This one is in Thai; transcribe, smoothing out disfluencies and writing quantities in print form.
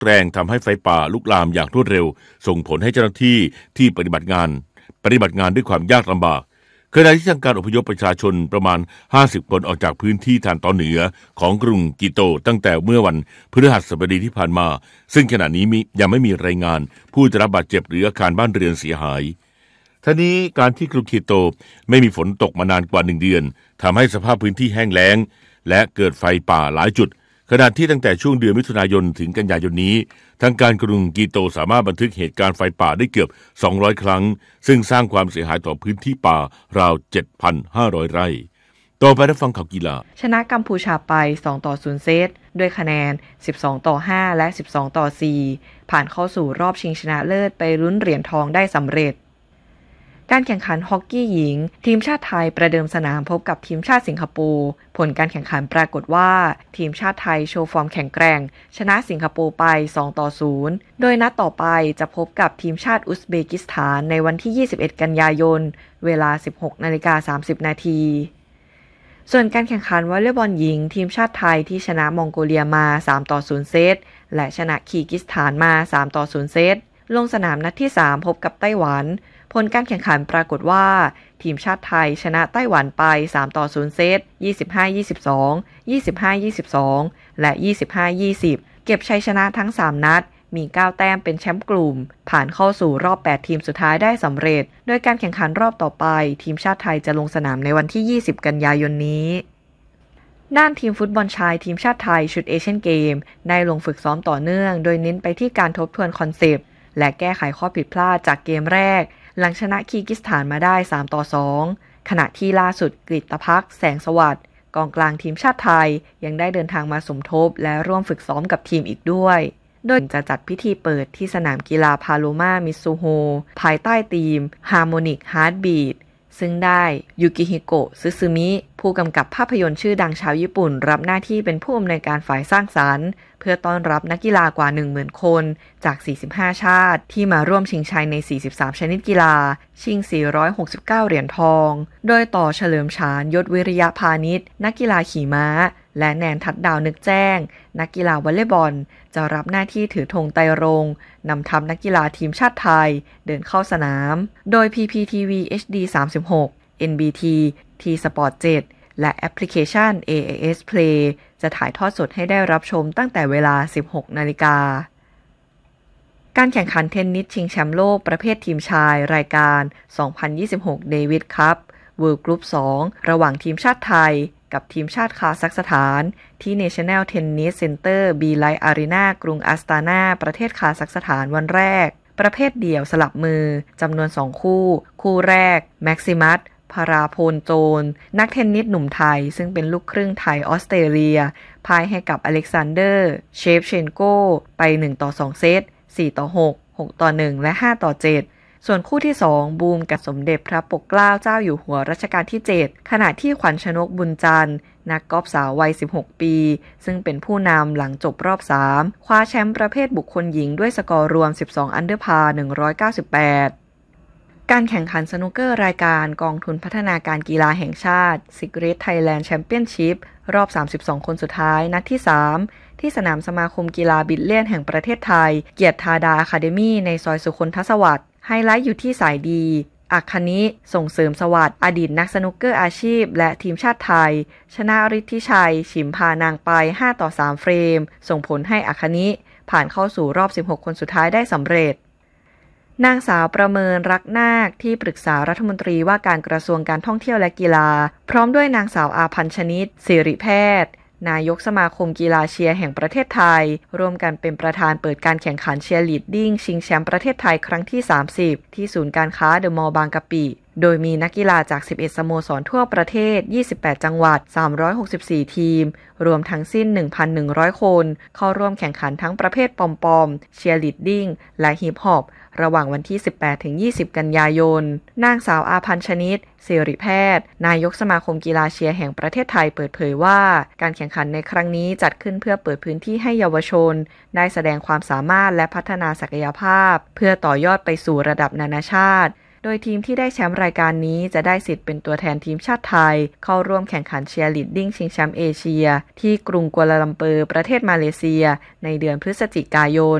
แรงทำให้ไฟป่าลุกลามอย่างรวดเร็วส่งผลให้เจ้าหน้าที่ที่ปฏิบัติงานด้วยความยากลำบากขณะที่ทางการอพยพประชาชนประมาณ50คนออกจากพื้นที่ทางตอนเหนือของกรุงกิโตตั้งแต่เมื่อวันพฤหัสบดีที่ผ่านมาซึ่งขณะนี้ยังไม่มีรายงานผู้ได้รับบาดเจ็บหรืออาคารบ้านเรือนเสียหายทั้งนี้การที่กรุงกิโตไม่มีฝนตกมานานกว่า1 เดือนทำให้สภาพพื้นที่แห้งแล้งและเกิดไฟป่าหลายจุดขณะที่ตั้งแต่ช่วงเดือนมิถุนายนถึงกันยายนนี้ทางการกรุงกิโตสามารถบันทึกเหตุการณ์ไฟป่าได้เกือบ200ครั้งซึ่งสร้างความเสียหายต่อพื้นที่ป่าราว 7,500 ไร่ต่อไปรับฟังข่าวกีฬาชนะกัมพูชาไป2-0 เซตด้วยคะแนน12-5และ12-4ผ่านเข้าสู่รอบชิงชนะเลิศไปลุ้นเหรียญทองได้สำเร็จการแข่งขันฮอกกี้หญิงทีมชาติไทยประเดิมสนามพบกับทีมชาติสิงคโปร์ผลการแข่งขันปรากฏว่าทีมชาติไทยโชว์ฟอร์มแข็งแกร่งชนะสิงคโปร์ไป2-0โดยนัดต่อไปจะพบกับทีมชาติอุซเบกิสถานในวันที่21กันยายนเวลา 16:30 น.ส่วนการแข่งขันวอลเลย์บอลหญิงทีมชาติไทยที่ชนะมองโกเลียมา3-0 เซตและชนะคีร์กิสถานมา3-0 เซตลงสนามนัดที่3พบกับไต้หวันผลการแข่งขันปรากฏว่าทีมชาติไทยชนะไต้หวันไป3-0 เซต25-22 25-22 และ 25-20 เก็บชัยชนะทั้ง3นัดมี9แต้มเป็นแชมป์กลุ่มผ่านเข้าสู่รอบ8ทีมสุดท้ายได้สำเร็จโดยการแข่งขันรอบต่อไปทีมชาติไทยจะลงสนามในวันที่20กันยายนนี้ด้านทีมฟุตบอลชายทีมชาติไทยชุดเอเชียนเกมได้ลงฝึกซ้อมต่อเนื่องโดยเน้นไปที่การทบทวนคอนเซปต์และแก้ไขข้อผิดพลาดจากเกมแรกหลังชนะคีร์กิสถานมาได้3-2ขณะที่ล่าสุดกฤตภักดิ์แสงสวัสดิ์กองกลางทีมชาติไทยยังได้เดินทางมาสมทบและร่วมฝึกซ้อมกับทีมอีกด้วยโดยจะจัดพิธีเปิดที่สนามกีฬาพาโลมามิซูโฮภายใต้ธีม Harmonic Heartbeat ซึ่งได้ยูกิฮิโกะซึซึมิผู้กำกับภาพยนตร์ชื่อดังชาวญี่ปุ่นรับหน้าที่เป็นผู้อำนวยการฝ่ายสร้างสรรค์เพื่อต้อนรับนักกีฬากว่า 10,000 คนจาก45ชาติที่มาร่วมชิงชัยใน43ชนิดกีฬาชิง469เหรียญทองโดยต่อเฉลิมฉานยศวิริยะพานิชนักกีฬาขี่ม้าและแนนทัดดาวนึกแจ้งนักกีฬาวอลเลย์บอลจะรับหน้าที่ถือธงไตรรงค์นำทัพนักกีฬาทีมชาติไทยเดินเข้าสนามโดย PPTV HD 36 NBT T Sport 7 และแอปพลิเคชัน AIS Play จะถ่ายทอดสดให้ได้รับชมตั้งแต่เวลา 16 นาฬิกาการแข่งขันเทนนิสชิงแชมป์โลกประเภททีมชายรายการ 2026 เดวิดคัพเวิลด์กรุ๊ป 2 ระหว่างทีมชาติไทยกับทีมชาติคาซัคสถานที่ National Tennis Center B Light Arena กรุงอัสตานาประเทศคาซัคสถานวันแรกประเภทเดี่ยวสลับมือจำนวน2คู่แรกแม็กซิมัสพาราโพลโจนนักเทนนิสหนุ่มไทยซึ่งเป็นลูกครึ่งไทยออสเตรเลียพ่ายให้กับอเล็กซานเดอร์เชฟเชนโกไป1-2 เซต4-6 6-1 และ5-7ส่วนคู่ที่2บูมกับสมเด็จพระปกเกล้าเจ้าอยู่หัวรัชกาลที่7ขณะที่ขวัญชนกบุญจันทร์นักกอล์ฟสาววัย16ปีซึ่งเป็นผู้นำหลังจบรอบ3คว้าแชมป์ประเภทบุคคลหญิงด้วยสกอร์รวม12อันเดอร์พาร์198การแข่งขันสนุกเกอร์รายการกองทุนพัฒนาการกีฬาแห่งชาติ Secret Thailand Championship รอบ32คนสุดท้ายนัดที่3ที่สนามสมาคมกีฬาบิลเลียนแห่งประเทศไทยเกียรติธาดาอะคาเดมี่ในซอยสุคนทสวัสดิ์ไฮไลท์อยู่ที่สายดีอัคคณิส่งเสริมสวัสดิ์อดีตนักสนุกเกอร์อาชีพและทีมชาติไทยชนะฤทธิชัยฉิมพานางไป5-3 เฟรมส่งผลให้อัคคณิผ่านเข้าสู่รอบ16คนสุดท้ายได้สำเร็จนางสาวประเมินรักนาคที่ปรึกษารัฐมนตรีว่าการกระทรวงการท่องเที่ยวและกีฬาพร้อมด้วยนางสาวอาพันชนิดสิริแพทย์นายกสมาคมกีฬาเชียร์แห่งประเทศไทยร่วมกันเป็นประธานเปิดการแข่งขันเชียร์ลีดดิ้งชิงแชมป์ประเทศไทยครั้งที่30ที่ศูนย์การค้าเดอะมอลล์บางกะปิโดยมีนักกีฬาจาก11สโมสรทั่วประเทศ28จังหวัด364ทีมรวมทั้งสิ้น 1,100 คนเข้าร่วมแข่งขันทั้งประเภทปอมเชียร์ลีดดิ้งและฮิปฮอประหว่างวันที่ 18-20 กันยายนนางสาวอาพันชนิดสิริแพทย์นายกสมาคมกีฬาเชียร์แห่งประเทศไทยเปิดเผยว่าการแข่งขันในครั้งนี้จัดขึ้นเพื่อเปิดพื้นที่ให้เยาวชนได้แสดงความสามารถและพัฒนาศักยภาพเพื่อต่อยอดไปสู่ระดับนานาชาติโดยทีมที่ได้แชมป์รายการนี้จะได้สิทธิ์เป็นตัวแทนทีมชาติไทยเข้าร่วมแข่งขันเชียร์ลีดดิ้งชิงแชมป์เอเชียที่กรุงกัวลาลัมเปอร์ประเทศมาเลเซียในเดือนพฤศจิกายน